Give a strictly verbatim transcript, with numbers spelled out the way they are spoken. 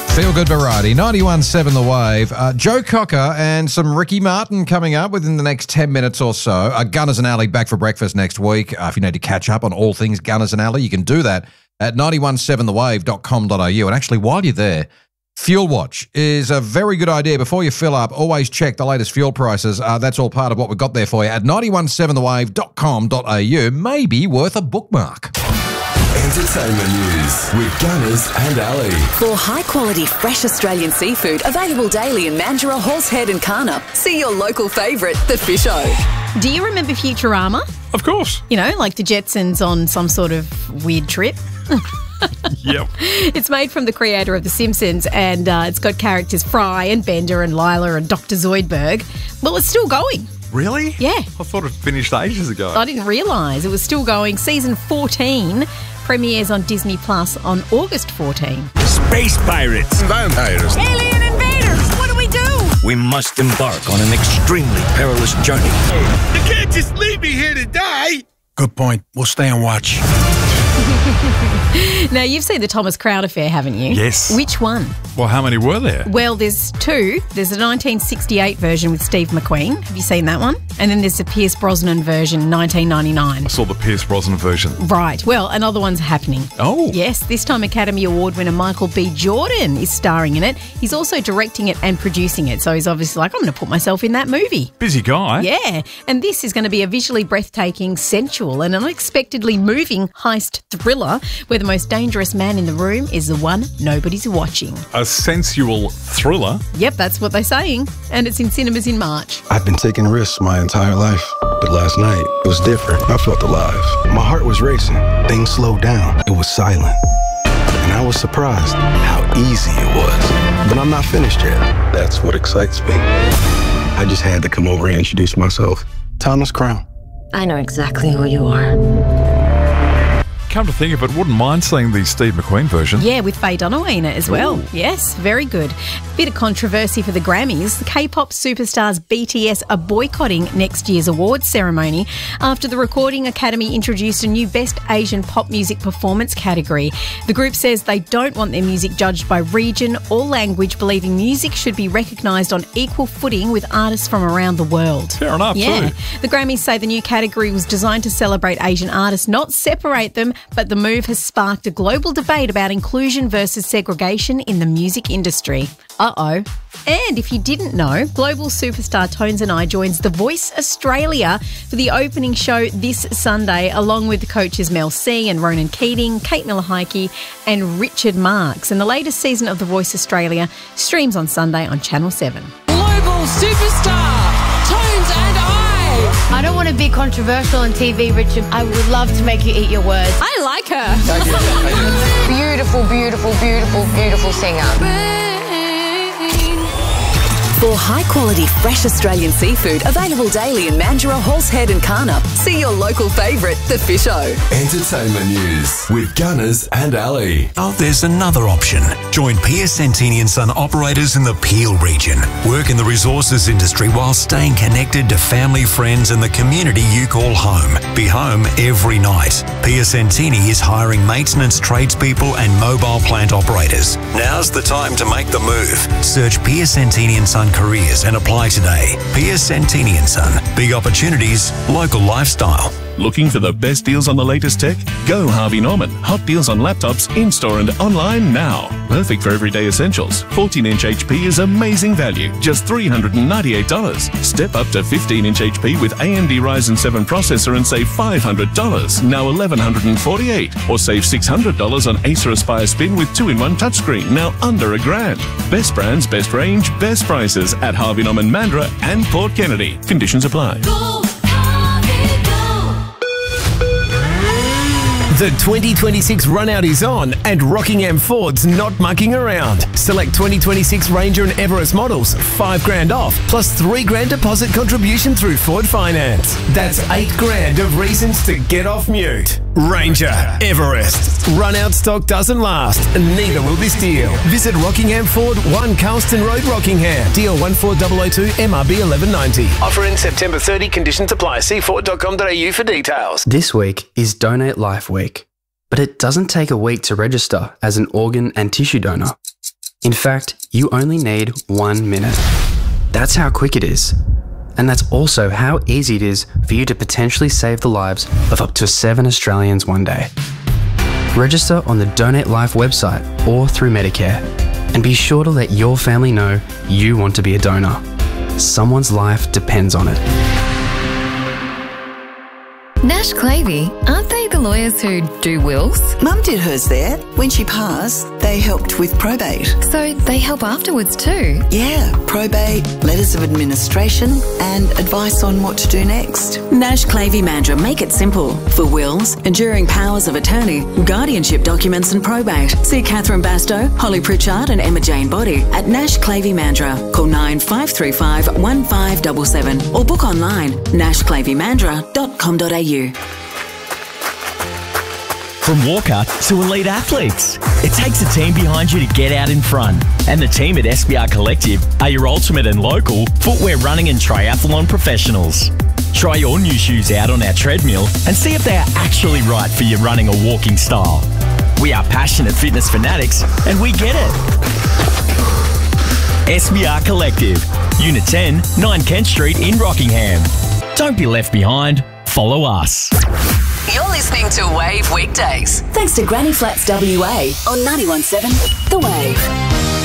Feel good variety. ninety-one point seven The Wave. Uh, Joe Cocker and some Ricky Martin coming up within the next ten minutes or so. Uh, Gunners and Alley back for breakfast next week. Uh, if you need to catch up on all things Gunners and Alley, you can do that at ninety-one point seven the wave dot com dot a u. And actually, while you're there, Fuel Watch is a very good idea. Before you fill up, always check the latest fuel prices. Uh, that's all part of what we've got there for you at ninety-one point seven the wave dot com dot a u. Maybe worth a bookmark. Entertainment news with Gunners and Alley. For high-quality, fresh Australian seafood available daily in Mandurah, Horsehead and Karnup, see your local favourite, The Fish O. Do you remember Futurama? Of course. You know, like the Jetsons on some sort of weird trip. Yep. It's made from the creator of The Simpsons, and uh, it's got characters Fry and Bender and Lila and Doctor Zoidberg. Well, it's still going. Really? Yeah. I thought it finished ages ago. I didn't realise it was still going. Season fourteen premieres on Disney Plus on August fourteenth. Space pirates. Vampires. Alien invaders! What do we do? We must embark on an extremely perilous journey. You can't just leave me here to die. Good point. We'll stay and watch. Now, you've seen the Thomas Crown Affair, haven't you? Yes. Which one? Well, how many were there? Well, there's two. There's a nineteen sixty-eight version with Steve McQueen. Have you seen that one? And then there's the Pierce Brosnan version, nineteen ninety-nine. I saw the Pierce Brosnan version. Right. Well, another one's happening. Oh. Yes, this time Academy Award winner Michael B. Jordan is starring in it. He's also directing it and producing it. So he's obviously like, I'm going to put myself in that movie. Busy guy. Yeah. And this is going to be a visually breathtaking, sensual and unexpectedly moving heist thriller where the most dangerous man in the room is the one nobody's watching. A sensual thriller. Yep, that's what they're saying. And it's in cinemas in March. I've been taking risks my entire life, but last night it was different. I felt alive. My heart was racing. Things slowed down. It was silent. And I was surprised how easy it was. But I'm not finished yet. That's what excites me. I just had to come over and introduce myself. Thomas Crown. I know exactly who you are. Come to think of it, wouldn't mind seeing the Steve McQueen version. Yeah, with Faye Dunaway in it as well. Ooh. Yes, very good. Bit of controversy for the Grammys. The K-pop superstars B T S are boycotting next year's awards ceremony after the Recording Academy introduced a new Best Asian Pop Music Performance category. The group says they don't want their music judged by region or language, believing music should be recognised on equal footing with artists from around the world. Fair enough, yeah. too. The Grammys say the new category was designed to celebrate Asian artists, not separate them, but the move has sparked a global debate about inclusion versus segregation in the music industry. Uh-oh. And if you didn't know, global superstar Tones and I joins The Voice Australia for the opening show this Sunday, along with coaches Mel C and Ronan Keating, Kate Miller-Heidke and Richard Marks. And the latest season of The Voice Australia streams on Sunday on Channel seven. Global superstar Tones and I. I don't want to be controversial on T V, Richard. I would love to make you eat your words. I like her. Thank you. Thank you. Beautiful, beautiful, beautiful, beautiful singer. For high-quality, fresh Australian seafood available daily in Mandurah, Horsehead and Karnup, see your local favourite, The Fish O. Entertainment news with Gunners and Alley. Oh, there's another option. Join Pierce Santini and Son operators in the Peel region. Work in the resources industry while staying connected to family, friends and the community you call home. Be home every night. Pierce Santini is hiring maintenance tradespeople and mobile plant operators. Now's the time to make the move. Search Pierce Santini and Son Careers and apply today. Pierce Santini and Son. Big opportunities, local lifestyle. Looking for the best deals on the latest tech? Go Harvey Norman. Hot deals on laptops in-store and online now. Perfect for everyday essentials. fourteen inch H P is amazing value. Just three hundred ninety-eight dollars. Step up to fifteen inch H P with A M D Ryzen seven processor and save five hundred dollars. Now eleven forty-eight dollars. Or save six hundred dollars on Acer Aspire Spin with two in one touchscreen. Now under a grand. Best brands, best range, best prices at Harvey Norman Mandurah and Port Kennedy. Conditions apply. Go. The twenty twenty-six run-out is on and Rockingham Ford's not mucking around. Select twenty twenty-six Ranger and Everest models, five grand off, plus three grand deposit contribution through Ford Finance. That's eight grand of reasons to get off mute. Ranger, Everest. Run-out stock doesn't last, and neither will this deal. Visit Rockingham Ford, one Carlston Road, Rockingham. D L one four zero zero two, M R B eleven ninety. Offer in September thirtieth, conditions apply. See ford dot com dot a u for details. This week is Donate Life Week, but it doesn't take a week to register as an organ and tissue donor. In fact, you only need one minute. That's how quick it is. And that's also how easy it is for you to potentially save the lives of up to seven Australians one day. Register on the Donate Life website or through Medicare, and be sure to let your family know you want to be a donor. Someone's life depends on it. Nash Clavey, aren't they the lawyers who do wills? Mum did hers there. When she passed, they helped with probate. So they help afterwards too? Yeah, probate, letters of administration, and advice on what to do next. Nash Clavey Mandurah make it simple. For wills, enduring powers of attorney, guardianship documents and probate. See Catherine Bastow, Holly Pritchard and Emma Jane Body at Nash Clavey Mandurah. Call nine five three five, one five seven seven or book online nash clavey mandurah dot com dot a u. From Walker to elite athletes, it takes a team behind you to get out in front. And the team at S B R Collective are your ultimate and local footwear running and triathlon professionals. Try your new shoes out on our treadmill and see if they are actually right for your running or walking style. We are passionate fitness fanatics and we get it. S B R Collective, Unit ten, nine Kent Street in Rockingham. Don't be left behind. Follow us. You're listening to Wave Weekdays. Thanks to Granny Flats W A on ninety-one point seven The Wave.